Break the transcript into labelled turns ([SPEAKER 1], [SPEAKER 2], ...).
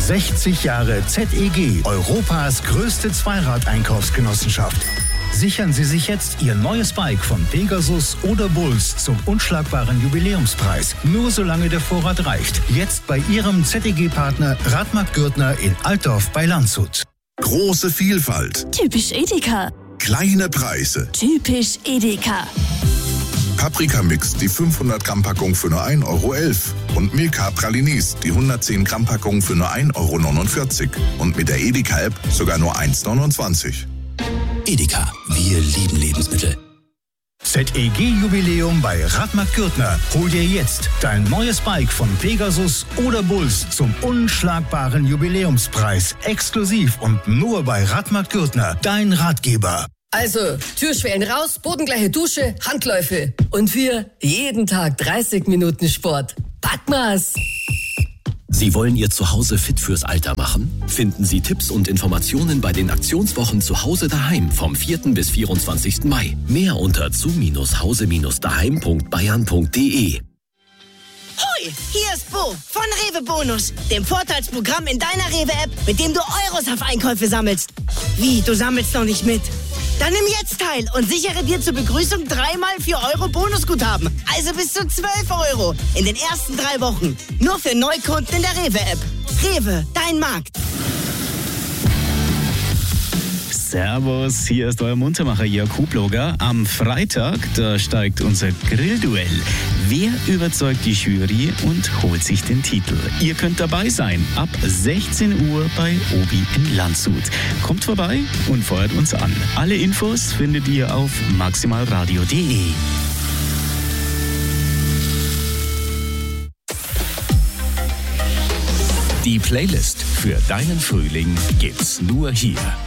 [SPEAKER 1] 60 Jahre ZEG, Europas größte Zweirad-Einkaufsgenossenschaft. Sichern Sie sich jetzt Ihr neues Bike von Pegasus oder Bulls zum unschlagbaren Jubiläumspreis. Nur solange der Vorrat reicht. Jetzt bei Ihrem ZEG-Partner Radmarkt Gürtner in Altdorf bei Landshut.
[SPEAKER 2] Große Vielfalt.
[SPEAKER 3] Typisch Edeka.
[SPEAKER 2] Kleine Preise.
[SPEAKER 3] Typisch Edeka.
[SPEAKER 2] Paprika-Mix, die 500 Gramm Packung für nur 1,11 € und Milka Pralinis, die 110 Gramm Packung für nur 1,49 € und mit der Edeka-App sogar nur 1,29 €.
[SPEAKER 4] Edeka, wir lieben Lebensmittel.
[SPEAKER 1] ZEG-Jubiläum bei Radmarkt Gürtner. Hol dir jetzt dein neues Bike von Pegasus oder Bulls zum unschlagbaren Jubiläumspreis. Exklusiv und nur bei Radmarkt Gürtner, dein Ratgeber.
[SPEAKER 5] Also, Türschwellen raus, bodengleiche Dusche, Handläufe. Und wir jeden Tag 30 Minuten Sport. Packmas!
[SPEAKER 4] Sie wollen Ihr Zuhause fit fürs Alter machen? Finden Sie Tipps und Informationen bei den Aktionswochen Zuhause daheim vom 4. bis 24. Mai. Mehr unter zu-hause-daheim.bayern.de.
[SPEAKER 6] Hoi, hier ist Bo von Rewe Bonus, dem Vorteilsprogramm in deiner Rewe-App, mit dem du Euros auf Einkäufe sammelst. Wie, du sammelst noch nicht mit? Dann nimm jetzt teil und sichere dir zur Begrüßung 3x 4 € Bonusguthaben. Also bis zu 12 € in den ersten 3 Wochen. Nur für Neukunden in der Rewe-App. Rewe, dein Markt.
[SPEAKER 7] Servus, hier ist euer Muntermacher Jörg Hubloger. Am Freitag, da steigt unser Grillduell. Wer überzeugt die Jury und holt sich den Titel? Ihr könnt dabei sein, ab 16 Uhr bei Obi in Landshut. Kommt vorbei und feuert uns an. Alle Infos findet ihr auf maximalradio.de.
[SPEAKER 4] Die Playlist für deinen Frühling gibt's nur hier.